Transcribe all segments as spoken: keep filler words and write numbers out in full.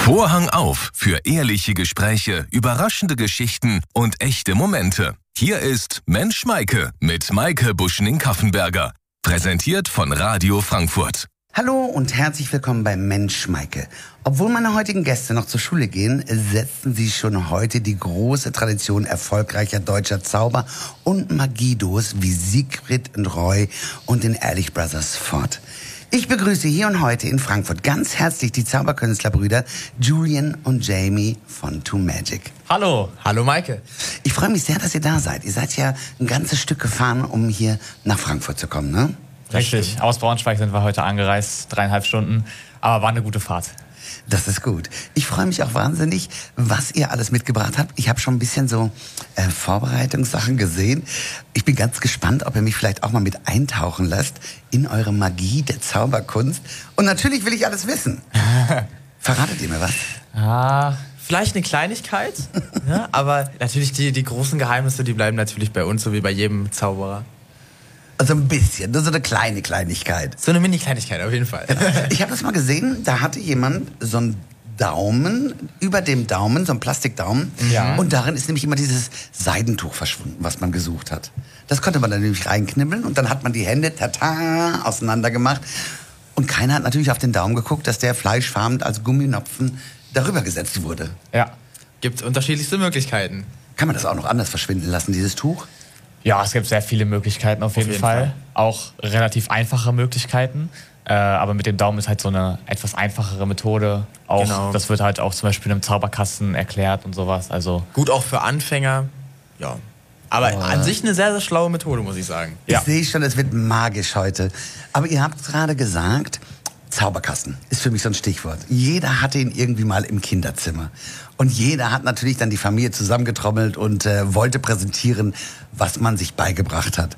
Vorhang auf für ehrliche Gespräche, überraschende Geschichten und echte Momente. Hier ist Mensch Maike mit Maike Buschning-Kaffenberger. Präsentiert von Radio Frankfurt. Hallo und herzlich willkommen bei Mensch Maike. Obwohl meine heutigen Gäste noch zur Schule gehen, setzen sie schon heute die große Tradition erfolgreicher deutscher Zauber- und Magieduos wie Siegfried und Roy und den Ehrlich Brothers fort. Ich begrüße hier und heute in Frankfurt ganz herzlich die Zauberkünstlerbrüder Julian und Jamie von Two Magic. Hallo. Hallo Maike. Ich freue mich sehr, dass ihr da seid. Ihr seid ja ein ganzes Stück gefahren, um hier nach Frankfurt zu kommen, ne? Richtig. Aus Braunschweig sind wir heute angereist, dreieinhalb Stunden. Aber war eine gute Fahrt. Das ist gut. Ich freue mich auch wahnsinnig, was ihr alles mitgebracht habt. Ich habe schon ein bisschen so äh, Vorbereitungssachen gesehen. Ich bin ganz gespannt, ob ihr mich vielleicht auch mal mit eintauchen lasst in eure Magie der Zauberkunst. Und natürlich will ich alles wissen. Verratet ihr mir was? Ah, vielleicht eine Kleinigkeit. Ja, aber natürlich die, die großen Geheimnisse, die bleiben natürlich bei uns, so wie bei jedem Zauberer. Also ein bisschen, nur so eine kleine Kleinigkeit. So eine Mini-Kleinigkeit auf jeden Fall. Ich habe das mal gesehen, da hatte jemand so einen Daumen, über dem Daumen, so einen Plastikdaumen. Ja. Und darin ist nämlich immer dieses Seidentuch verschwunden, was man gesucht hat. Das konnte man dann nämlich reinknibbeln und dann hat man die Hände tata auseinander gemacht. Und keiner hat natürlich auf den Daumen geguckt, dass der fleischfarben als Gumminopfen darüber gesetzt wurde. Ja, gibt unterschiedlichste Möglichkeiten. Kann man das auch noch anders verschwinden lassen, dieses Tuch? Ja, es gibt sehr viele Möglichkeiten auf jeden, auf jeden Fall. Fall. Auch relativ einfache Möglichkeiten. Äh, aber mit dem Daumen ist halt so eine etwas einfachere Methode. Auch, genau. Das wird halt auch zum Beispiel im Zauberkasten erklärt und sowas. Also gut auch für Anfänger. Ja. Aber oh. an sich eine sehr, sehr schlaue Methode, muss ich sagen. Ich ja. sehe schon, es wird magisch heute. Aber ihr habt gerade gesagt, Zauberkasten ist für mich so ein Stichwort. Jeder hatte ihn irgendwie mal im Kinderzimmer. Und jeder hat natürlich dann die Familie zusammengetrommelt und äh, wollte präsentieren, was man sich beigebracht hat.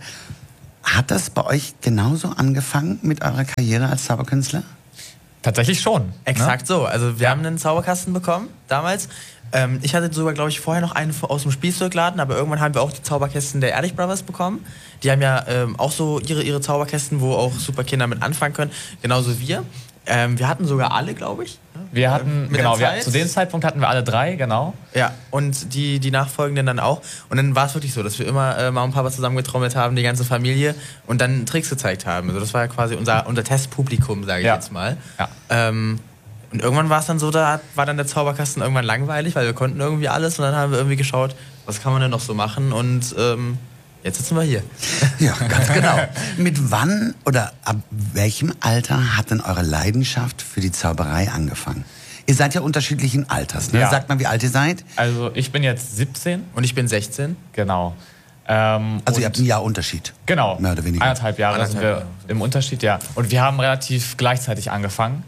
Hat das bei euch genauso angefangen mit eurer Karriere als Zauberkünstler? Tatsächlich schon. Exakt ne? so. Also wir haben einen Zauberkasten bekommen damals. Ähm, ich hatte sogar, glaube ich, vorher noch einen aus dem Spielzeugladen, aber irgendwann haben wir auch die Zauberkästen der Ehrlich Brothers bekommen. Die haben ja ähm, auch so ihre, ihre Zauberkästen, wo auch super Kinder mit anfangen können. Genauso wir. Ähm, wir hatten sogar alle, glaube ich. Wir hatten, genau, wir, zu dem Zeitpunkt hatten wir alle drei, genau. Ja, und die, die Nachfolgenden dann auch. Und dann war es wirklich so, dass wir immer äh, Mama und Papa zusammengetrommelt haben, die ganze Familie, und dann Tricks gezeigt haben. Also das war ja quasi unser, unser Testpublikum, sage ich ja. jetzt mal. Ja. Ähm, und irgendwann war es dann so, da war dann der Zauberkasten irgendwann langweilig, weil wir konnten irgendwie alles. Und dann haben wir irgendwie geschaut, was kann man denn noch so machen, und ähm, jetzt sitzen wir hier. Ja, ganz genau. Mit wann oder ab welchem Alter hat denn eure Leidenschaft für die Zauberei angefangen? Ihr seid ja unterschiedlichen Alters, ne? Ja. Sagt mal, wie alt ihr seid? Also ich bin jetzt siebzehn. Und ich bin sechzehn. Genau. Ähm, also ihr habt ein Jahr Unterschied? Genau. Mehr oder weniger. Anderthalb Jahre Anderthalb sind wir Jahre. im Unterschied, ja. Und wir haben relativ gleichzeitig angefangen.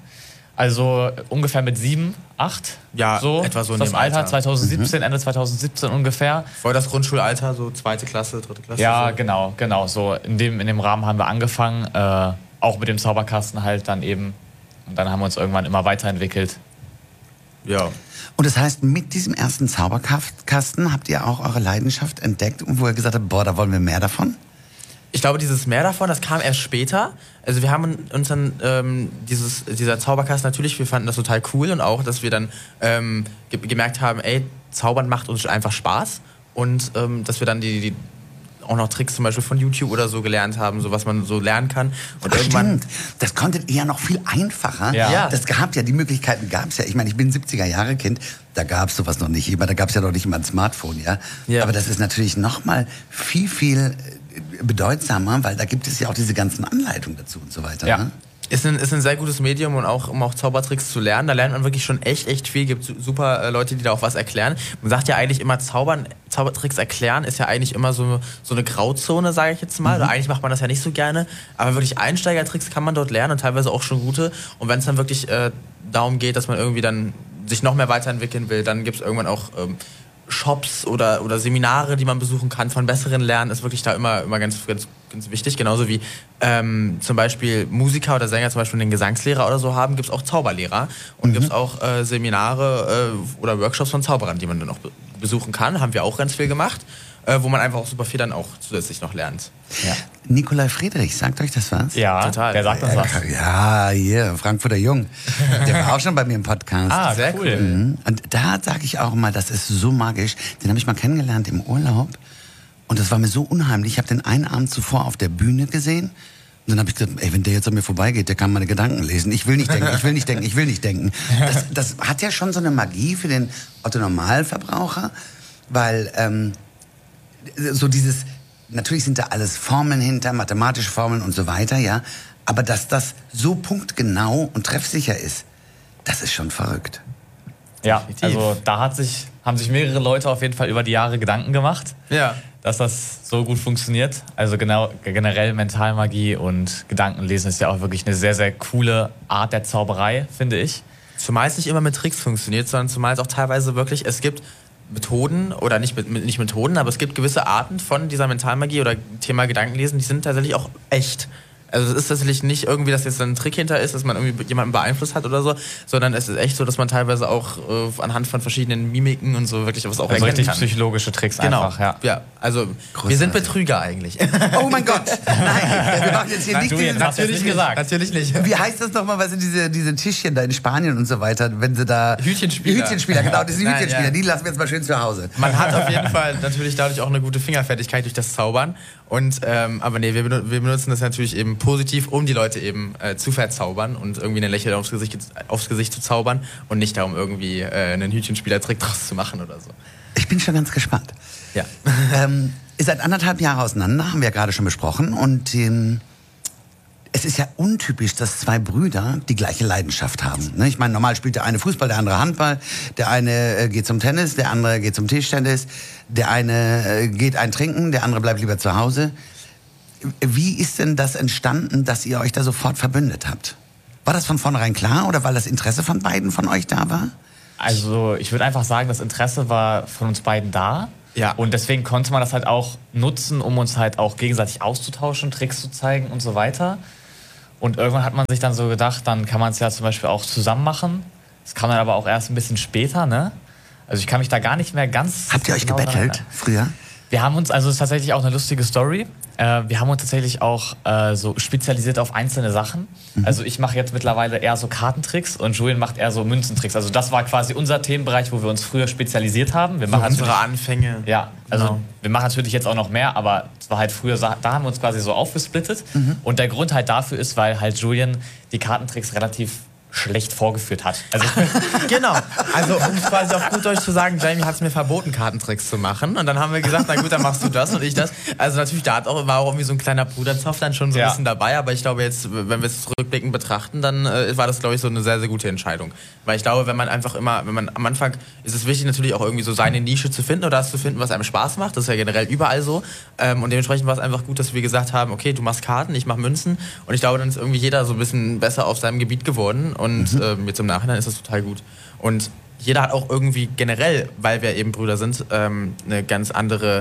Also ungefähr mit sieben, acht. Ja, so, etwa so in das dem Alter. Alter. zwanzig siebzehn, mhm. Ende zwanzig siebzehn ungefähr. Vor das Grundschulalter, so zweite Klasse, dritte Klasse. Ja, so. genau, genau. So in dem, in dem Rahmen haben wir angefangen. Äh, auch mit dem Zauberkasten halt dann eben. Und dann haben wir uns irgendwann immer weiterentwickelt. Ja. Und das heißt, mit diesem ersten Zauberkasten habt ihr auch eure Leidenschaft entdeckt, wo ihr gesagt habt, boah, da wollen wir mehr davon? Ich glaube, dieses mehr davon, das kam erst später. Also wir haben uns dann ähm, dieses, dieser Zauberkasten, natürlich, wir fanden das total cool, und auch, dass wir dann ähm, ge- gemerkt haben, ey, Zaubern macht uns einfach Spaß, und ähm, dass wir dann die, die auch noch Tricks zum Beispiel von YouTube oder so gelernt haben, so was man so lernen kann. Und Ach, irgendwann, stimmt. Das konntet ihr ja noch viel einfacher. Ja. Ja. Das gab ja, die Möglichkeiten gab es ja. Ich meine, ich bin siebziger-Jahre-Kind, da gab es sowas noch nicht. Da gab es ja noch nicht mal ein Smartphone, ja. Ja. Aber das ist natürlich noch mal viel, viel bedeutsamer, weil da gibt es ja auch diese ganzen Anleitungen dazu und so weiter. Ja. Ne? Ist ein, ist ein sehr gutes Medium, und auch, um auch Zaubertricks zu lernen. Da lernt man wirklich schon echt, echt viel. Gibt super äh, Leute, die da auch was erklären. Man sagt ja eigentlich immer, Zaubern, Zaubertricks erklären ist ja eigentlich immer so, so eine Grauzone, sage ich jetzt mal. Mhm. Oder eigentlich macht man das ja nicht so gerne. Aber wirklich Einsteigertricks kann man dort lernen, und teilweise auch schon gute. Und wenn es dann wirklich äh, darum geht, dass man irgendwie dann sich noch mehr weiterentwickeln will, dann gibt es irgendwann auch ähm, Shops oder, oder Seminare, die man besuchen kann von besseren Lernen, ist wirklich da immer, immer ganz, ganz, ganz wichtig. Genauso wie ähm, zum Beispiel Musiker oder Sänger zum Beispiel einen Gesangslehrer oder so haben, gibt es auch Zauberlehrer. Und mhm. gibt es auch äh, Seminare äh, oder Workshops von Zauberern, die man dann auch be- besuchen kann. Haben wir auch ganz viel gemacht. äh, wo man einfach auch super viel dann auch zusätzlich noch lernt. Ja. Nikolai Friedrich, sagt euch das was? Ja, total. Der sagt uns was. Ja, hier, Frankfurter Jung. Der war auch schon bei mir im Podcast. Ah, sehr cool. Mhm. Und da sage ich auch mal, das ist so magisch. Den habe ich mal kennengelernt im Urlaub. Und das war mir so unheimlich. Ich habe den einen Abend zuvor auf der Bühne gesehen. Und dann habe ich gesagt, ey, wenn der jetzt an mir vorbeigeht, der kann meine Gedanken lesen. Ich will nicht denken, ich will nicht denken, ich will nicht denken. Das, das hat ja schon so eine Magie für den Otto-Normalverbraucher. Weil ähm, so dieses, natürlich sind da alles Formeln hinter, mathematische Formeln und so weiter, ja. Aber dass das so punktgenau und treffsicher ist, das ist schon verrückt. Ja, also da hat sich, haben sich mehrere Leute auf jeden Fall über die Jahre Gedanken gemacht, ja. dass das so gut funktioniert. Also genau, generell Mentalmagie und Gedankenlesen ist ja auch wirklich eine sehr, sehr coole Art der Zauberei, finde ich. Zumal es nicht immer mit Tricks funktioniert, sondern zumal es auch teilweise wirklich, es gibt Methoden oder nicht, nicht Methoden, aber es gibt gewisse Arten von dieser Mentalmagie oder Thema Gedankenlesen, die sind tatsächlich auch echt. Also es ist tatsächlich nicht irgendwie, dass jetzt ein Trick hinter ist, dass man irgendwie jemanden beeinflusst hat oder so, sondern es ist echt so, dass man teilweise auch äh, anhand von verschiedenen Mimiken und so wirklich was auch also erkennen richtig kann. Psychologische Tricks Genau. einfach, ja. ja. Also Großartig. wir sind Betrüger eigentlich. Oh mein Gott, nein, wir machen jetzt hier Na, nicht du, diesen... jetzt hast du Natürlich nicht gesagt. Natürlich nicht. Wie heißt das nochmal, was sind diese, diese Tischchen da in Spanien und so weiter, wenn sie da... Hütchenspieler. Hütchenspieler, genau, das sind Nein, Hütchenspieler, ja. die lassen wir jetzt mal schön zu Hause. Man hat auf jeden Fall natürlich dadurch auch eine gute Fingerfertigkeit durch das Zaubern. Und, ähm, aber nee, wir, benut- wir benutzen das natürlich eben positiv, um die Leute eben äh, zu verzaubern und irgendwie ein Lächeln aufs Gesicht, aufs Gesicht zu zaubern und nicht darum, irgendwie äh, einen Hütchenspielertrick draus zu machen oder so. Ich bin schon ganz gespannt. Ja. ähm, ihr seid anderthalb Jahre auseinander, haben wir ja gerade schon besprochen. Und ähm, es ist ja untypisch, dass zwei Brüder die gleiche Leidenschaft haben. Ne? Ich meine, normal spielt der eine Fußball, der andere Handball. Der eine äh, geht zum Tennis, der andere geht zum Tischtennis. Der eine äh, geht ein trinken, der andere bleibt lieber zu Hause. Wie ist denn das entstanden, dass ihr euch da sofort verbündet habt? War das von vornherein klar oder weil das Interesse von beiden von euch da war? Also ich würde einfach sagen, das Interesse war von uns beiden da. Ja. Und deswegen konnte man das halt auch nutzen, um uns halt auch gegenseitig auszutauschen, Tricks zu zeigen und so weiter. Und irgendwann hat man sich dann so gedacht, dann kann man es ja zum Beispiel auch zusammen machen. Das kam dann aber auch erst ein bisschen später, ne? Also ich kann mich da gar nicht mehr ganz... Habt ihr euch genau gebettelt daran- früher? Wir haben uns, also es ist tatsächlich auch eine lustige Story. Äh, wir haben uns tatsächlich auch äh, so spezialisiert auf einzelne Sachen. Mhm. Also ich mache jetzt mittlerweile eher so Kartentricks und Julian macht eher so Münzentricks. Also das war quasi unser Themenbereich, wo wir uns früher spezialisiert haben. Wir So machen unsere natürlich- Anfänge. Ja, also Genau. wir machen natürlich jetzt auch noch mehr, aber es war halt früher, da haben wir uns quasi so aufgesplittet. Mhm. Und der Grund halt dafür ist, weil halt Julian die Kartentricks relativ schlecht vorgeführt hat. Also Genau, also um es quasi auf gut Deutsch zu sagen, Jamie hat es mir verboten, Kartentricks zu machen. Und dann haben wir gesagt, na gut, dann machst du das und ich das. Also natürlich, da hat auch, war auch irgendwie so ein kleiner Bruderzoff dann schon so ein Ja. bisschen dabei. Aber ich glaube jetzt, wenn wir es rückblickend betrachten, dann äh, war das, glaube ich, so eine sehr, sehr gute Entscheidung. Weil ich glaube, wenn man einfach immer, wenn man am Anfang, ist es wichtig natürlich auch irgendwie so seine Nische zu finden oder das zu finden, was einem Spaß macht. Das ist ja generell überall so. Ähm, und dementsprechend war es einfach gut, dass wir gesagt haben, okay, du machst Karten, ich mache Münzen. Und ich glaube, dann ist irgendwie jeder so ein bisschen besser auf seinem Gebiet geworden. Und mhm. ähm, jetzt im Nachhinein ist das total gut. Und jeder hat auch irgendwie generell, weil wir eben Brüder sind, ähm, eine ganz andere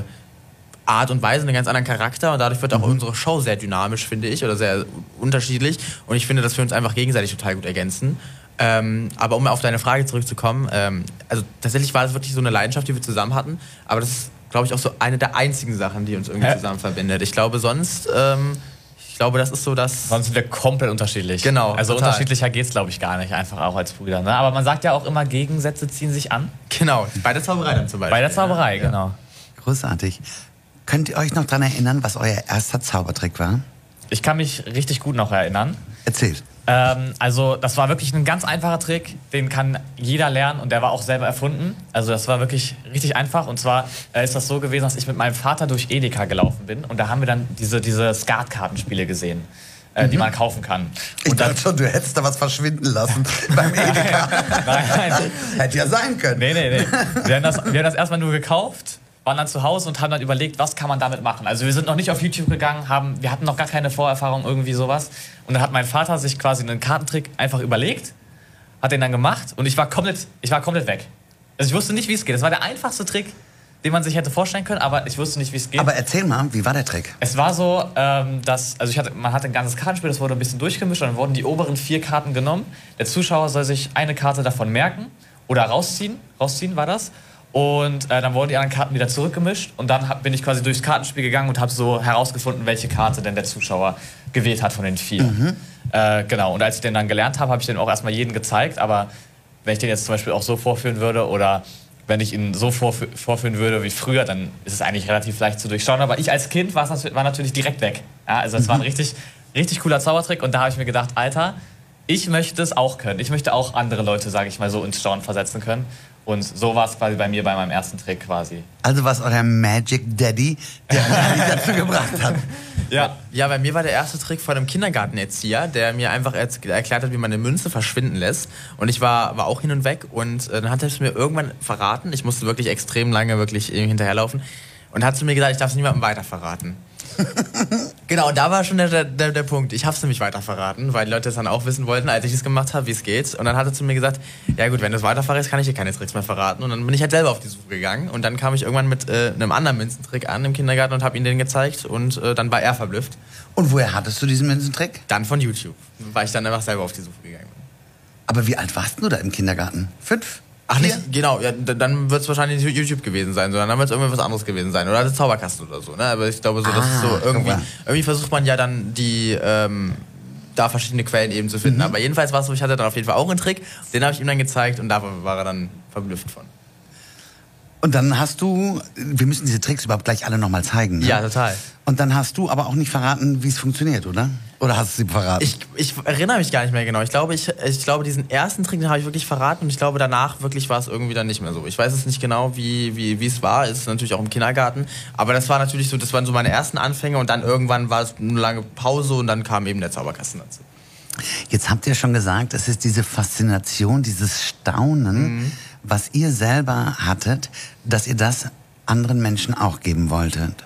Art und Weise, einen ganz anderen Charakter. Und dadurch wird auch mhm. unsere Show sehr dynamisch, finde ich, oder sehr unterschiedlich. Und ich finde, dass wir uns einfach gegenseitig total gut ergänzen. Ähm, aber um auf deine Frage zurückzukommen, ähm, also tatsächlich war das wirklich so eine Leidenschaft, die wir zusammen hatten. Aber das ist, glaube ich, auch so eine der einzigen Sachen, die uns irgendwie Hä? zusammen verbindet. Ich glaube, sonst... Ähm, Ich glaube, das ist so das... sonst sind wir komplett unterschiedlich. Genau, Also total. unterschiedlicher geht's, glaube ich, gar nicht, einfach auch als Brüder. Ne? Aber man sagt ja auch immer, Gegensätze ziehen sich an. Genau, bei der Zauberei dann zum Beispiel. Bei der Zauberei, ja. genau. Großartig. Könnt ihr euch noch daran erinnern, was euer erster Zaubertrick war? Ich kann mich richtig gut noch erinnern. Erzählt. Ähm, also das war wirklich ein ganz einfacher Trick, den kann jeder lernen und der war auch selber erfunden. Also das war wirklich richtig einfach und zwar äh, ist das so gewesen, dass ich mit meinem Vater durch Edeka gelaufen bin und da haben wir dann diese, diese Skatkartenspiele gesehen, äh, mhm. die man kaufen kann. Ich Und dann, dachte schon, du hättest da was verschwinden lassen beim Edeka. nein, nein, Hätte ja sein können. nee, nee, nee. Wir haben das, wir haben das erstmal nur gekauft, waren dann zu Hause und haben dann überlegt, was kann man damit machen. Also wir sind noch nicht auf YouTube gegangen, haben, wir hatten noch gar keine Vorerfahrung, irgendwie sowas. Und dann hat mein Vater sich quasi einen Kartentrick einfach überlegt, hat den dann gemacht und ich war komplett, ich war komplett weg. Also ich wusste nicht, wie es geht. Das war der einfachste Trick, den man sich hätte vorstellen können, aber ich wusste nicht, wie es geht. Aber erzähl mal, wie war der Trick? Es war so, ähm, dass, also ich hatte, man hatte ein ganzes Kartenspiel, das wurde ein bisschen durchgemischt und dann wurden die oberen vier Karten genommen. Der Zuschauer soll sich eine Karte davon merken oder rausziehen, rausziehen war das. Und äh, dann wurden die anderen Karten wieder zurückgemischt. Und dann hab, bin ich quasi durchs Kartenspiel gegangen und habe so herausgefunden, welche Karte denn der Zuschauer gewählt hat von den vier. Mhm. Äh, genau, und als ich den dann gelernt habe, habe ich den auch erstmal jedem gezeigt. Aber wenn ich den jetzt zum Beispiel auch so vorführen würde oder wenn ich ihn so vorf- vorführen würde wie früher, dann ist es eigentlich relativ leicht zu durchschauen. Aber ich als Kind war natürlich direkt weg. Ja, also es mhm. war ein richtig, richtig cooler Zaubertrick. Und da habe ich mir gedacht, Alter, ich möchte es auch können. Ich möchte auch andere Leute, sage ich mal, so ins Staunen versetzen können. Und so war es quasi bei mir bei meinem ersten Trick quasi. Also war es euer Magic Daddy, der mich dazu gebracht hat. Ja. ja, bei mir war der erste Trick von einem Kindergartenerzieher, der mir einfach erklärt hat, wie man eine Münze verschwinden lässt. Und ich war, war auch hin und weg. Und äh, dann hat er es mir irgendwann verraten. Ich musste wirklich extrem lange wirklich hinterherlaufen. Und hat zu mir gesagt, ich darf es niemandem weiter verraten. Genau, und da war schon der, der, der Punkt. Ich habe es nämlich weiter verraten, weil die Leute es dann auch wissen wollten, als ich es gemacht habe, wie es geht. Und dann hat er zu mir gesagt, ja gut, wenn du es weiter verrätst, kann ich dir keine Tricks mehr verraten. Und dann bin ich halt selber auf die Suche gegangen. Und dann kam ich irgendwann mit äh, einem anderen Münzentrick an im Kindergarten und habe ihm den gezeigt. Und äh, dann war er verblüfft. Und woher hattest du diesen Münzentrick? Dann von YouTube, weil ich dann einfach selber auf die Suche gegangen bin. Aber wie alt warst du da im Kindergarten? Fünf? Ach nicht, genau, ja, dann wird es wahrscheinlich nicht YouTube gewesen sein, sondern dann wird es irgendwie was anderes gewesen sein. Oder der Zauberkasten oder so. Ne? Aber ich glaube, so, das ah, ist so irgendwie, irgendwie versucht man ja dann die, ähm, da verschiedene Quellen eben zu finden. Mhm. Aber jedenfalls war es so, ich hatte dann auf jeden Fall auch einen Trick, den habe ich ihm dann gezeigt und da war er dann verblüfft von. Und dann hast du, wir müssen diese Tricks überhaupt gleich alle nochmal zeigen. Ne? Ja, total. Und dann hast du aber auch nicht verraten, wie es funktioniert, oder? Oder hast du sie verraten? Ich, ich erinnere mich gar nicht mehr genau. Ich glaube, ich, ich glaube diesen ersten Trick, den habe ich wirklich verraten. Und ich glaube, danach wirklich war es irgendwie dann nicht mehr so. Ich weiß es nicht genau, wie, wie, wie es war. Es ist natürlich auch im Kindergarten. Aber das war natürlich so, das waren so meine ersten Anfänge. Und dann irgendwann war es eine lange Pause und dann kam eben der Zauberkasten dazu. Jetzt habt ihr schon gesagt, es ist diese Faszination, dieses Staunen, mhm. was ihr selber hattet, dass ihr das anderen Menschen auch geben wolltet.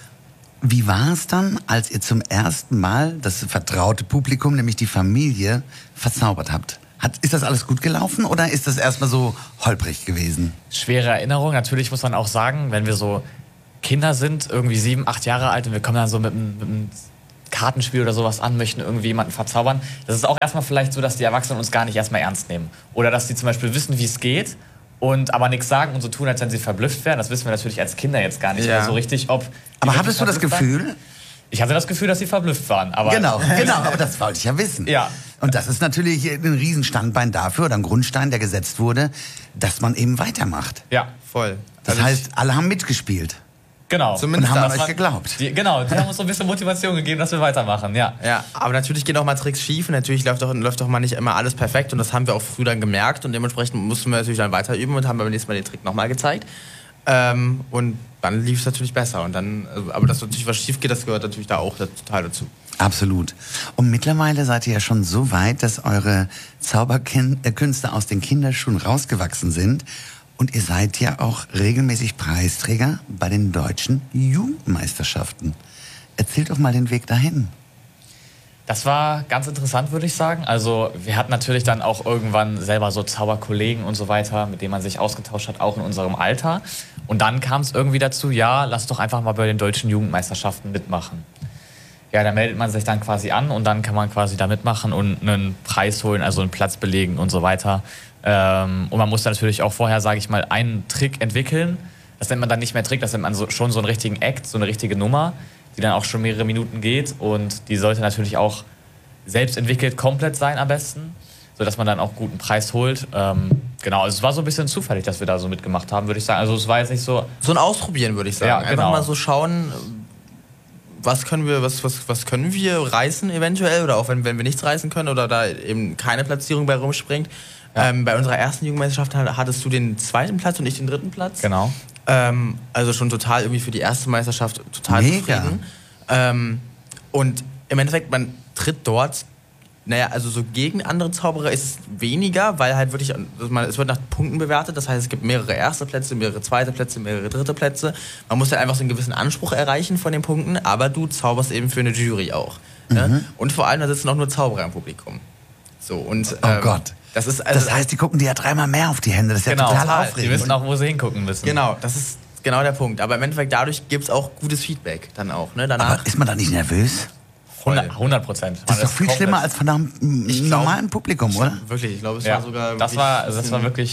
Wie war es dann, als ihr zum ersten Mal das vertraute Publikum, nämlich die Familie, verzaubert habt? Hat, ist das alles gut gelaufen oder ist das erstmal so holprig gewesen? Schwere Erinnerung. Natürlich muss man auch sagen, wenn wir so Kinder sind, irgendwie sieben, acht Jahre alt und wir kommen dann so mit einem, mit einem Kartenspiel oder sowas an, möchten irgendwie jemanden verzaubern. Das ist auch erstmal vielleicht so, dass die Erwachsenen uns gar nicht erstmal ernst nehmen. Oder dass sie zum Beispiel wissen, wie es geht und aber nichts sagen und so tun, als wenn sie verblüfft wären. Das wissen wir natürlich als Kinder jetzt gar nicht ja. mehr so richtig, ob... Aber hattest du das Gefühl? Waren. Ich hatte das Gefühl, dass sie verblüfft waren. Aber genau, genau, aber das wollte ich ja wissen. Ja. Und das ist natürlich ein Riesenstandbein dafür oder ein Grundstein, der gesetzt wurde, dass man eben weitermacht. Ja, voll. Das also heißt, alle haben mitgespielt. Genau. Zumindest und haben an euch geglaubt. Die, genau, die haben uns so ein bisschen Motivation gegeben, dass wir weitermachen, ja. Ja, aber natürlich gehen auch mal Tricks schief und natürlich läuft auch, läuft auch mal nicht immer alles perfekt und das haben wir auch früh dann gemerkt und dementsprechend mussten wir natürlich dann weiter üben und haben beim nächsten Mal den Trick nochmal gezeigt. Ähm, und dann lief es natürlich besser. Und dann, aber dass natürlich was schief geht, das gehört natürlich da auch total dazu. Absolut. Und mittlerweile seid ihr ja schon so weit, dass eure Zauberkünste aus den Kinderschuhen rausgewachsen sind. Und ihr seid ja auch regelmäßig Preisträger bei den deutschen Jugendmeisterschaften. Erzählt doch mal den Weg dahin. Das war ganz interessant, würde ich sagen. Also wir hatten natürlich dann auch irgendwann selber so Zauberkollegen und so weiter, mit denen man sich ausgetauscht hat, auch in unserem Alter. Und dann kam es irgendwie dazu, ja, lass doch einfach mal bei den deutschen Jugendmeisterschaften mitmachen. Ja, da meldet man sich dann quasi an und dann kann man quasi da mitmachen und einen Preis holen, also einen Platz belegen und so weiter. Ähm, und man muss natürlich auch vorher, sage ich mal, einen Trick entwickeln. Das nennt man dann nicht mehr Trick, das nennt man so, schon so einen richtigen Act, so eine richtige Nummer, die dann auch schon mehrere Minuten geht und die sollte natürlich auch selbst entwickelt komplett sein am besten, sodass man dann auch guten Preis holt. Ähm, genau, also es war so ein bisschen zufällig, dass wir da so mitgemacht haben, würde ich sagen. Also es war jetzt nicht so... So ein Ausprobieren, würde ich sagen. Ja, genau. Einfach mal so schauen, was können wir, was, was, was können wir reißen eventuell oder auch wenn, wenn wir nichts reißen können oder da eben keine Platzierung bei rumspringt. Ja. Ähm, bei unserer ersten Jugendmeisterschaft hattest du den zweiten Platz und ich den dritten Platz. Genau. Ähm, also schon total irgendwie für die erste Meisterschaft total Mega. zufrieden. Ähm, und im Endeffekt, man tritt dort, naja, also so gegen andere Zauberer ist es weniger, weil halt wirklich, es wird nach Punkten bewertet, das heißt, es gibt mehrere erste Plätze, mehrere zweite Plätze, mehrere dritte Plätze. Man muss halt einfach so einen gewissen Anspruch erreichen von den Punkten, aber du zauberst eben für eine Jury auch. Mhm. Ne? Und vor allem, da sitzen auch nur Zauberer im Publikum. So, und, oh ähm, Gott. Das, ist also das heißt, die gucken dir ja dreimal mehr auf die Hände. Das ist genau, ja total aufregend. Die wissen auch, wo sie hingucken müssen. Genau, das ist genau der Punkt. Aber im Endeffekt, dadurch gibt es auch gutes Feedback dann auch. Ne? Danach Aber ist man da nicht nervös? hundert Prozent. Das ist doch viel schlimmer als von einem normalen Publikum, oder? Wirklich, ich glaube, es ja, war sogar... Das war, also das war wirklich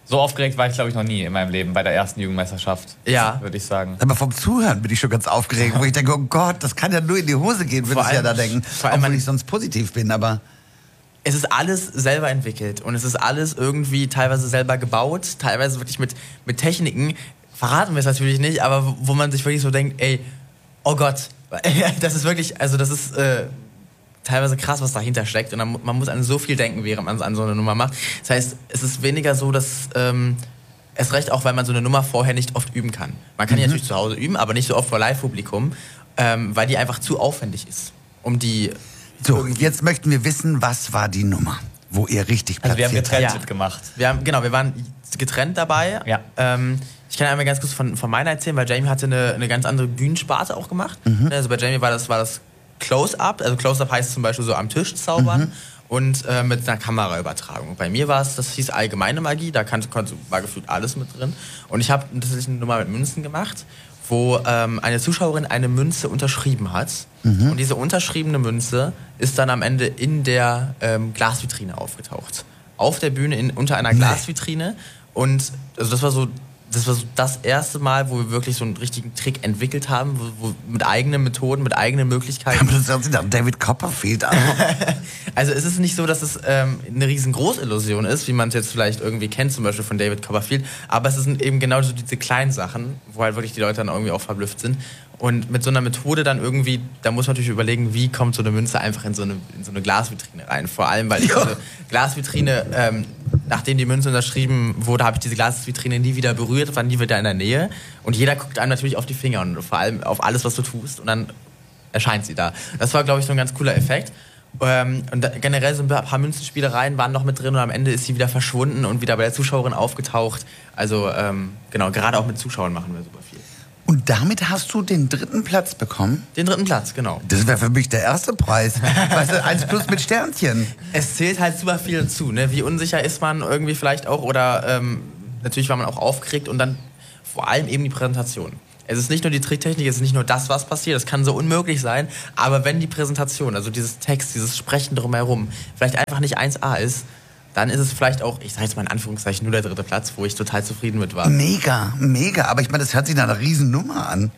So aufgeregt war ich, glaube ich, noch nie in meinem Leben bei der ersten Jugendmeisterschaft. Ja. Würde ich sagen. Aber vom Zuhören bin ich schon ganz aufgeregt, wo ich denke, oh Gott, das kann ja nur in die Hose gehen, würde ich ja da denken. Vor allem, weil ich sonst positiv bin, aber... Es ist alles selber entwickelt und es ist alles irgendwie teilweise selber gebaut, teilweise wirklich mit, mit Techniken, verraten wir es natürlich nicht, aber wo man sich wirklich so denkt, ey, oh Gott, das ist wirklich, also das ist... Äh, teilweise krass, was dahinter steckt und dann, man muss an so viel denken, während man an so eine Nummer macht. Das heißt, es ist weniger so, dass ähm, es reicht auch, weil man so eine Nummer vorher nicht oft üben kann. Man kann mhm. die natürlich zu Hause üben, aber nicht so oft vor Live-Publikum, ähm, weil die einfach zu aufwendig ist, um die... So, jetzt möchten wir wissen, was war die Nummer, wo ihr richtig platziert habt. Also wir haben getrennt ja. mitgemacht. Wir haben, genau, wir waren getrennt dabei. Ja. Ähm, ich kann einmal ganz kurz von, von meiner erzählen, weil Jamie hatte eine, eine ganz andere Bühnensparte auch gemacht. Mhm. Also bei Jamie war das, war das Close-Up, also Close-Up heißt zum Beispiel so am Tisch zaubern mhm. und äh, mit einer Kameraübertragung. Bei mir war es, das hieß allgemeine Magie, da kann, konnte, war gefühlt alles mit drin. Und ich habe tatsächlich eine Nummer mit Münzen gemacht, wo ähm, eine Zuschauerin eine Münze unterschrieben hat. Mhm. Und diese unterschriebene Münze ist dann am Ende in der ähm, Glasvitrine aufgetaucht. Auf der Bühne in, unter einer Glasvitrine. Und also das war so... Das war so das erste Mal, wo wir wirklich so einen richtigen Trick entwickelt haben, wo, wo mit eigenen Methoden, mit eigenen Möglichkeiten. David Copperfield an. Also es ist nicht so, dass es ähm, eine riesengroße Illusion ist, wie man es jetzt vielleicht irgendwie kennt, zum Beispiel von David Copperfield. Aber es sind eben genau so diese kleinen Sachen, wo halt wirklich die Leute dann irgendwie auch verblüfft sind. Und mit so einer Methode dann irgendwie, da muss man natürlich überlegen, wie kommt so eine Münze einfach in so eine, in so eine Glasvitrine rein. Vor allem, weil ich diese Glasvitrine, ähm, nachdem die Münze unterschrieben wurde, habe ich diese Glasvitrine nie wieder berührt, war nie wieder in der Nähe. Und jeder guckt einem natürlich auf die Finger und vor allem auf alles, was du tust. Und dann erscheint sie da. Das war, glaube ich, so ein ganz cooler Effekt. Ähm, und da, generell so ein paar Münzenspielereien waren noch mit drin und am Ende ist sie wieder verschwunden und wieder bei der Zuschauerin aufgetaucht. Also ähm, genau, gerade auch mit Zuschauern machen wir super viel. Und damit hast du den dritten Platz bekommen? Den dritten Platz, genau. Das wäre für mich der erste Preis. Weißt du, eins plus mit Sternchen. Es zählt halt super viel dazu, ne? Wie unsicher ist man irgendwie vielleicht auch oder ähm, natürlich war man auch aufgeregt und dann vor allem eben die Präsentation. Es ist nicht nur die Tricktechnik, es ist nicht nur das, was passiert, es kann so unmöglich sein, aber wenn die Präsentation, also dieses Text, dieses Sprechen drumherum, vielleicht einfach nicht eins A ist, dann ist es vielleicht auch, ich sage jetzt mal in Anführungszeichen, nur der dritte Platz, wo ich total zufrieden mit war. Mega, mega. Aber ich meine, das hört sich nach einer Riesennummer an.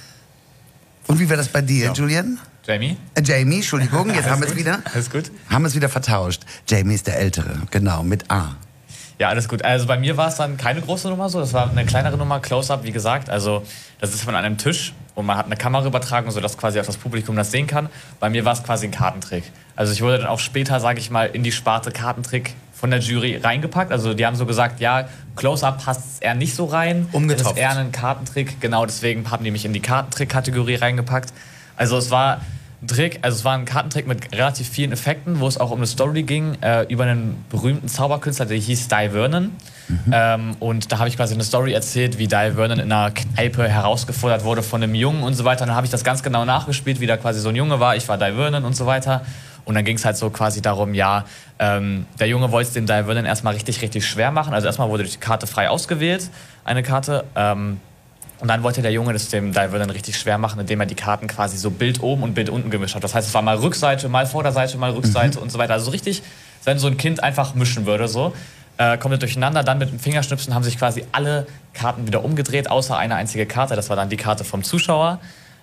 Und wie war das bei dir, ja. Julian? Jamie? Äh, Jamie, Entschuldigung, jetzt haben wir es wieder. Alles gut. Haben wir es wieder vertauscht. Jamie ist der Ältere, genau, mit A. Ja, alles gut. Also bei mir war es dann keine große Nummer so. Das war eine kleinere Nummer, Close-Up, wie gesagt. Also das ist von einem Tisch und man hat eine Kamera übertragen, sodass quasi auch das Publikum das sehen kann. Bei mir war es quasi ein Kartentrick. Also ich wurde dann auch später, sage ich mal, in die Sparte Kartentrick von der Jury reingepackt. Also die haben so gesagt, ja, Close-Up passt eher nicht so rein. Umgetopft. Das ist eher ein Kartentrick. Genau, deswegen haben die mich in die Kartentrick-Kategorie reingepackt. Also es war ein Trick, also es war ein Kartentrick mit relativ vielen Effekten, wo es auch um eine Story ging, äh, über einen berühmten Zauberkünstler, der hieß Di Vernon. Mhm. Ähm, und da habe ich quasi eine Story erzählt, wie Di Vernon in einer Kneipe herausgefordert wurde von einem Jungen und so weiter. Und dann habe ich das ganz genau nachgespielt, wie da quasi so ein Junge war. Ich war Di Vernon und so weiter. Und dann ging es halt so quasi darum, ja, ähm, der Junge wollte es dem Di Vernon erstmal richtig, richtig schwer machen. Also erstmal wurde die Karte frei ausgewählt, eine Karte. Ähm, und dann wollte der Junge das dem Di Vernon richtig schwer machen, indem er die Karten quasi so Bild oben und Bild unten gemischt hat. Das heißt, es war mal Rückseite, mal Vorderseite, mal Rückseite mhm. und so weiter. Also so richtig, wenn so ein Kind einfach mischen würde, so. Äh, kommt durcheinander, dann mit dem Fingerschnipsen haben sich quasi alle Karten wieder umgedreht, außer eine einzige Karte. Das war dann die Karte vom Zuschauer.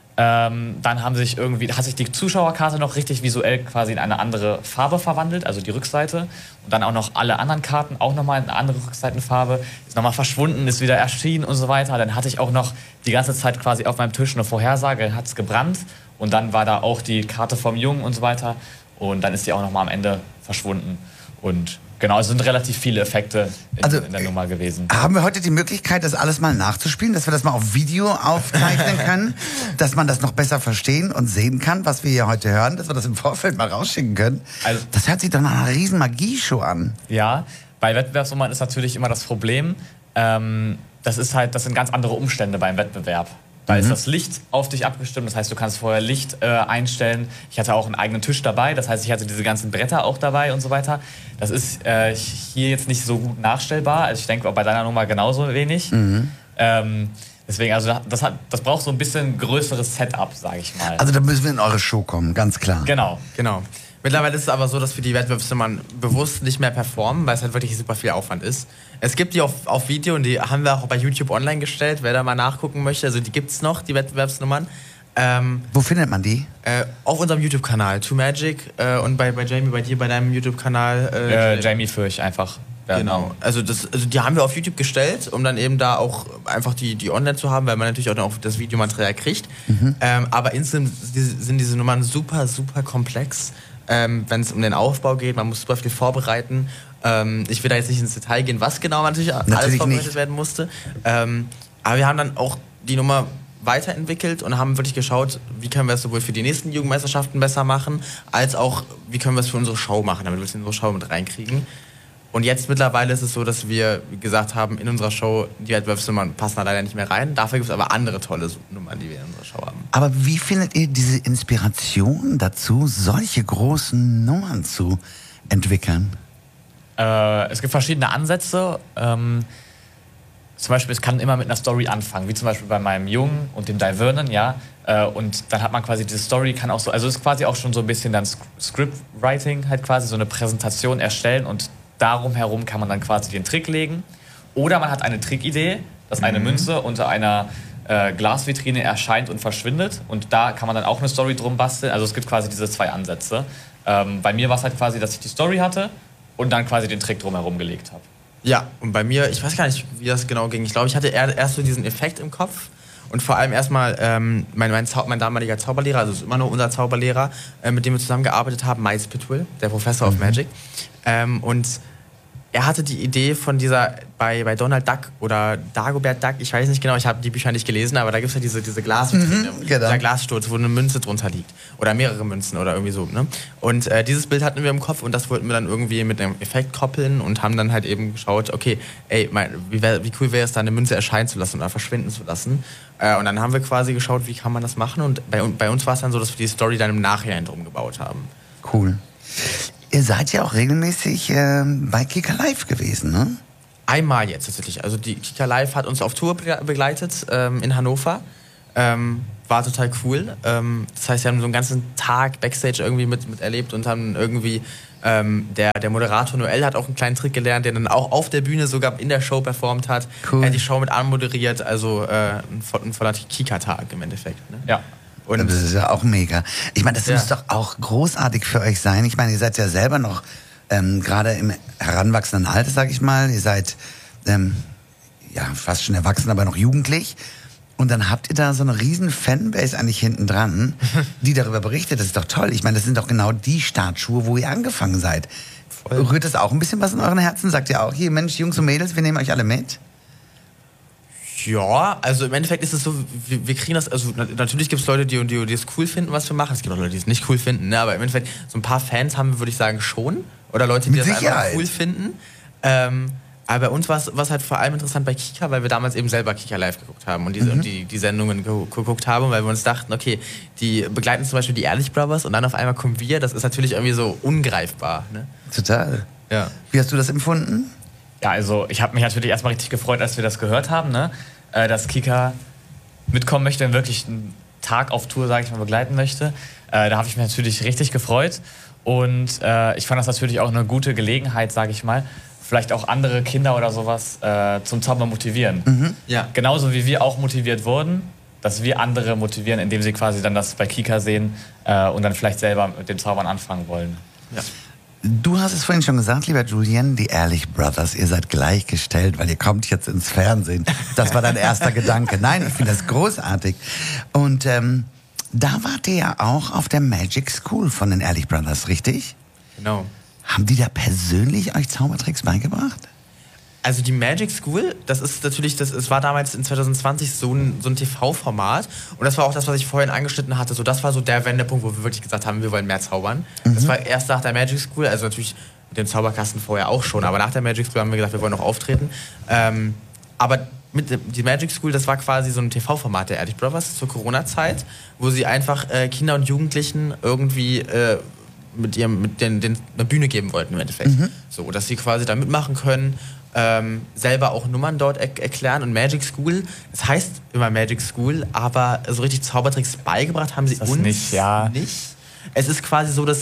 Ähm, dann haben sich irgendwie, hat sich die Zuschauerkarte noch richtig visuell quasi in eine andere Farbe verwandelt, also die Rückseite. Und dann auch noch alle anderen Karten, auch nochmal in eine andere Rückseitenfarbe. Ist nochmal verschwunden, ist wieder erschienen und so weiter. Dann hatte ich auch noch die ganze Zeit quasi auf meinem Tisch eine Vorhersage, hat es gebrannt. Und dann war da auch die Karte vom Jungen und so weiter. Und dann ist die auch nochmal am Ende verschwunden. Und genau, es sind relativ viele Effekte in, also, in der Nummer gewesen. Haben wir heute die Möglichkeit, das alles mal nachzuspielen, dass wir das mal auf Video aufzeichnen können, dass man das noch besser verstehen und sehen kann, was wir hier heute hören, dass wir das im Vorfeld mal rausschicken können? Also, das hört sich doch nach einer riesen Magie-Show an. Ja, bei Wettbewerbsnummern ist natürlich immer das Problem, ähm, das ist halt, das sind ganz andere Umstände beim Wettbewerb. Da ist das Licht auf dich abgestimmt, das heißt, du kannst vorher Licht äh, einstellen. Ich hatte auch einen eigenen Tisch dabei, das heißt, ich hatte diese ganzen Bretter auch dabei und so weiter. Das ist äh, hier jetzt nicht so gut nachstellbar. Also ich denke auch bei deiner Nummer genauso wenig. Mhm. Ähm, deswegen, also das, hat, das braucht so ein bisschen größeres Setup, sage ich mal. Also da müssen wir in eure Show kommen, ganz klar. Genau. Genau. Mittlerweile ist es aber so, dass wir die Wettbewerbsnummern bewusst nicht mehr performen, weil es halt wirklich super viel Aufwand ist. Es gibt die auf, auf Video und die haben wir auch bei YouTube online gestellt, wer da mal nachgucken möchte. Also die gibt's noch, die Wettbewerbsnummern. Ähm, Wo findet man die? Äh, auf unserem YouTube-Kanal, Too Magic äh, und bei, bei Jamie, bei dir, bei deinem YouTube-Kanal. Äh, äh, Jamie Fürch einfach. Ja, genau. Also, das, also die haben wir auf YouTube gestellt, um dann eben da auch einfach die, die online zu haben, weil man natürlich auch noch das Videomaterial kriegt. Mhm. Ähm, aber insgesamt sind diese Nummern super, super komplex, ähm, wenn es um den Aufbau geht. Man muss super viel vorbereiten. Ähm, ich will da jetzt nicht ins Detail gehen, was genau natürlich, natürlich alles vorbereitet nicht. werden musste. Ähm, aber wir haben dann auch die Nummer weiterentwickelt und haben wirklich geschaut, wie können wir es sowohl für die nächsten Jugendmeisterschaften besser machen, als auch, wie können wir es für unsere Show machen, damit wir es in unsere Show mit reinkriegen. Und jetzt mittlerweile ist es so, dass wir gesagt haben, in unserer Show, die Wettbewerbsnummern passen da leider nicht mehr rein. Dafür gibt es aber andere tolle Nummern, die wir in unserer Show haben. Aber wie findet ihr diese Inspiration dazu, solche großen Nummern zu entwickeln? Äh, es gibt verschiedene Ansätze. Ähm, zum Beispiel, es kann immer mit einer Story anfangen, wie zum Beispiel bei meinem Jungen und dem Divernen, ja. Äh, und dann hat man quasi diese Story, kann auch so, also es ist quasi auch schon so ein bisschen dann Scriptwriting, halt quasi so eine Präsentation erstellen und darum herum kann man dann quasi den Trick legen. Oder man hat eine Trickidee, dass eine mhm. Münze unter einer äh, Glasvitrine erscheint und verschwindet. Und da kann man dann auch eine Story drum basteln. Also es gibt quasi diese zwei Ansätze. Ähm, bei mir war es halt quasi, dass ich die Story hatte und dann quasi den Trick drum herum gelegt habe. Ja, und bei mir, ich weiß gar nicht, wie das genau ging. Ich glaube, ich hatte erst so diesen Effekt im Kopf. Und vor allem erstmal ähm, mein, mein, mein damaliger Zauberlehrer, also ist immer noch unser Zauberlehrer, äh, mit dem wir zusammengearbeitet haben, Miles Pitwell, der Professor mhm. of Magic. Ähm, und er hatte die Idee von dieser, bei, bei Donald Duck oder Dagobert Duck, ich weiß nicht genau, ich habe die Bücher nicht gelesen, aber da gibt es ja diese, diese Glasvitrine, mhm, dieser Glassturz, wo eine Münze drunter liegt. Oder mehrere Münzen oder irgendwie so. Ne? Und äh, dieses Bild hatten wir im Kopf und das wollten wir dann irgendwie mit einem Effekt koppeln und haben dann halt eben geschaut, okay, ey, mein, wie, wär, wie cool wäre es da, eine Münze erscheinen zu lassen oder verschwinden zu lassen. Äh, und dann haben wir quasi geschaut, wie kann man das machen. Und bei, bei uns war es dann so, dass wir die Story dann im Nachhinein drum gebaut haben. Cool. Ihr seid ja auch regelmäßig äh, bei Kika Live gewesen, ne? Einmal jetzt tatsächlich. Also die Kika Live hat uns auf Tour begleitet ähm, in Hannover. Ähm, war total cool. Ähm, das heißt, wir haben so einen ganzen Tag Backstage irgendwie mit, mit erlebt und haben irgendwie ähm, der, der Moderator Noel hat auch einen kleinen Trick gelernt, der dann auch auf der Bühne sogar in der Show performt hat. Cool. Er hat die Show mit anmoderiert, also äh, ein, ein voller Kika-Tag im Endeffekt. Ne? Ja. Und das ist ja auch mega. Ich meine, das ja. muss doch auch großartig für euch sein. Ich meine, ihr seid ja selber noch ähm, gerade im heranwachsenden Alter, sag ich mal. Ihr seid ähm, ja fast schon erwachsen, aber noch jugendlich. Und dann habt ihr da so eine riesen Fanbase eigentlich hinten dran, die darüber berichtet. Das ist doch toll. Ich meine, das sind doch genau die Startschuhe, wo ihr angefangen seid. Voll. Rührt das auch ein bisschen was in euren Herzen? Sagt ihr auch, hier, Mensch, Jungs und Mädels, wir nehmen euch alle mit? Ja, also im Endeffekt ist es so, wir, wir kriegen das, also natürlich gibt es Leute, die, die, die es cool finden, was wir machen. Es gibt auch Leute, die es nicht cool finden, ne? Aber im Endeffekt, so ein paar Fans haben wir, würde ich sagen, schon. Oder Leute, die Mit das Sicherheit. einfach cool finden. Ähm, aber bei uns war es halt vor allem interessant bei Kika, weil wir damals eben selber Kika Live geguckt haben und, diese, mhm. und die, die Sendungen ge- geguckt haben, weil wir uns dachten, okay, die begleiten zum Beispiel die Ehrlich Brothers und dann auf einmal kommen wir. Das ist natürlich irgendwie so ungreifbar. Ne? Total. Ja. Wie hast du das empfunden? Ja, also ich habe mich natürlich erstmal richtig gefreut, als wir das gehört haben, ne? äh, dass Kika mitkommen möchte und wirklich einen Tag auf Tour, sage ich mal, begleiten möchte. Äh, da habe ich mich natürlich richtig gefreut und äh, ich fand das natürlich auch eine gute Gelegenheit, sage ich mal, vielleicht auch andere Kinder oder sowas äh, zum Zaubern motivieren. Mhm. Ja. Genauso wie wir auch motiviert wurden, dass wir andere motivieren, indem sie quasi dann das bei Kika sehen äh, und dann vielleicht selber mit dem Zaubern anfangen wollen. Ja. Du hast es vorhin schon gesagt, lieber Julian, die Ehrlich Brothers, ihr seid gleichgestellt, weil ihr kommt jetzt ins Fernsehen. Das war dein erster Gedanke. Nein, ich finde das großartig. Und ähm, da wart ihr ja auch auf der Magic School von den Ehrlich Brothers, richtig? Genau. Haben die da persönlich euch Zaubertricks beigebracht? Also die Magic School, das ist natürlich, das, es war damals in zwanzig zwanzig so ein, so ein T V-Format und das war auch das, was ich vorhin angeschnitten hatte. So, das war so der Wendepunkt, wo wir wirklich gesagt haben, wir wollen mehr zaubern. Mhm. Das war erst nach der Magic School, also natürlich mit dem Zauberkasten vorher auch schon, aber nach der Magic School haben wir gesagt, wir wollen noch auftreten. Ähm, aber mit die Magic School, das war quasi so ein T V-Format der Ehrlich Brothers zur Corona-Zeit, wo sie einfach äh, Kinder und Jugendlichen irgendwie äh, mit ihrem mit den, den eine Bühne geben wollten im Endeffekt. Mhm. So, dass sie quasi da mitmachen können. Ähm, selber auch Nummern dort er- erklären und Magic School, das heißt immer Magic School, aber so richtig Zaubertricks beigebracht haben sie das uns nicht, ja. nicht. Es ist quasi so, dass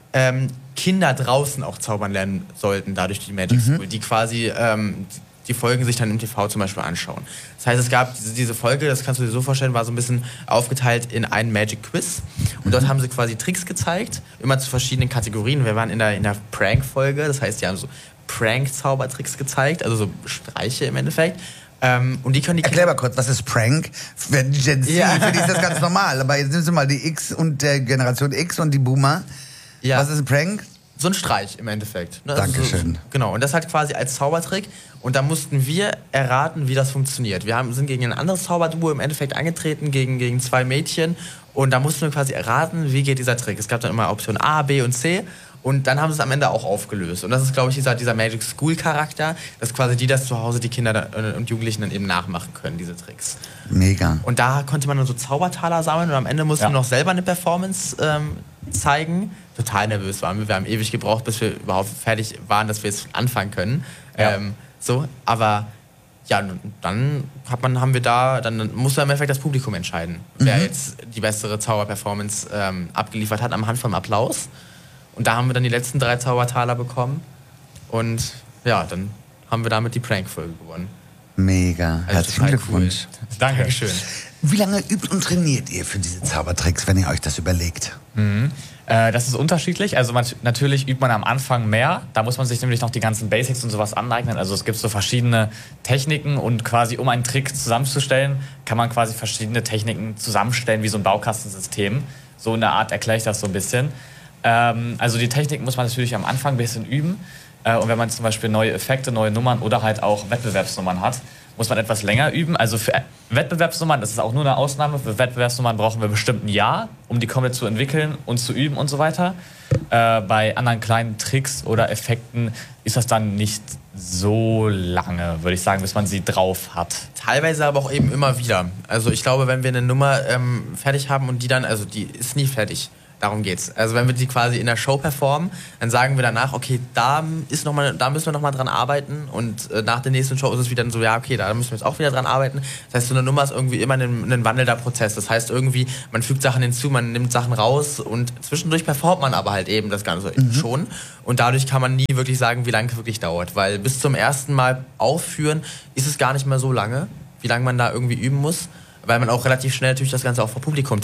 ähm, Kinder draußen auch zaubern lernen sollten, dadurch die Magic School, mhm. die quasi ähm, die Folgen sich dann im T V zum Beispiel anschauen. Das heißt, es gab diese, diese Folge, das kannst du dir so vorstellen, war so ein bisschen aufgeteilt in einen Magic Quiz. Und dort haben sie quasi Tricks gezeigt, immer zu verschiedenen Kategorien. Wir waren in der, in der Prank-Folge, das heißt, die haben so Prank-Zaubertricks gezeigt, also so Streiche im Endeffekt. Ähm, und die können die Erklär mal kurz, was ist Prank? Für die Gen Z, ja. Für die ist das ganz normal. Aber jetzt nimmst du mal die X und der Generation X und die Boomer. Ja. Was ist ein Prank? So ein Streich im Endeffekt. Ne? Dankeschön. Also so, genau, und das halt quasi als Zaubertrick. Und da mussten wir erraten, wie das funktioniert. Wir haben, sind gegen ein anderes Zauberduo im Endeffekt angetreten, gegen, gegen zwei Mädchen. Und da mussten wir quasi erraten, wie geht dieser Trick. Es gab dann immer Option A, B und C. Und dann haben sie es am Ende auch aufgelöst. Und das ist, glaube ich, dieser, dieser Magic School-Charakter, dass quasi die das zu Hause, die Kinder dann, und Jugendlichen dann eben nachmachen können, diese Tricks. Mega. Und da konnte man dann so Zaubertaler sammeln und am Ende mussten ja. wir noch selber eine Performance ähm, zeigen. Total nervös waren wir. Wir haben ewig gebraucht, bis wir überhaupt fertig waren, dass wir jetzt anfangen können. Ja. Ähm, so, aber ja, dann hat man, haben wir da, dann musste im Endeffekt das Publikum entscheiden, mhm. wer jetzt die bessere Zauberperformance ähm, abgeliefert hat, anhand vom Applaus. Und da haben wir dann die letzten drei Zaubertaler bekommen. Und ja, dann haben wir damit die Prank-Folge gewonnen. Mega. Also herzlichen Glückwunsch. Cool. Dankeschön. Wie lange übt und trainiert ihr für diese Zaubertricks, wenn ihr euch das überlegt? Mhm. Äh, das ist unterschiedlich. Also man, natürlich übt man am Anfang mehr. Da muss man sich nämlich noch die ganzen Basics und sowas aneignen. Also es gibt so verschiedene Techniken und quasi um einen Trick zusammenzustellen, kann man quasi verschiedene Techniken zusammenstellen, wie so ein Baukastensystem. So in der Art erkläre ich das so ein bisschen. Ähm, also die Technik muss man natürlich am Anfang ein bisschen üben. Äh, und wenn man zum Beispiel neue Effekte, neue Nummern oder halt auch Wettbewerbsnummern hat, muss man etwas länger üben. Also für Wettbewerbsnummern, das ist auch nur eine Ausnahme, für Wettbewerbsnummern brauchen wir bestimmt ein Jahr, um die komplett zu entwickeln und zu üben und so weiter. Äh, bei anderen kleinen Tricks oder Effekten ist das dann nicht so lange, würde ich sagen, bis man sie drauf hat. Teilweise aber auch eben immer wieder. Also ich glaube, wenn wir eine Nummer ähm, fertig haben und die dann, also die ist nie fertig. Darum geht's. Also wenn wir die quasi in der Show performen, dann sagen wir danach, okay, da ist noch mal, da müssen wir noch mal dran arbeiten und äh, nach der nächsten Show ist es wieder so, ja, okay, da müssen wir jetzt auch wieder dran arbeiten. Das heißt, so eine Nummer ist irgendwie immer ein, ein wandelnder Prozess. Das heißt irgendwie, man fügt Sachen hinzu, man nimmt Sachen raus und zwischendurch performt man aber halt eben das Ganze mhm. schon. Und dadurch kann man nie wirklich sagen, wie lange es wirklich dauert. Weil bis zum ersten Mal aufführen ist es gar nicht mehr so lange, wie lange man da irgendwie üben muss. Weil man auch relativ schnell natürlich das Ganze auch vor Publikum